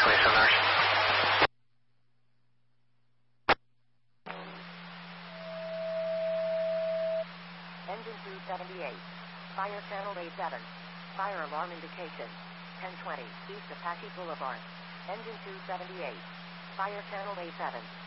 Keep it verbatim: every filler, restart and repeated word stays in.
twenty-seven hours. Engine two seventy-eight. Fire channel A seven. Fire alarm indication. ten twenty, East Apache Boulevard. Engine two seventy-eight. Fire channel A seven.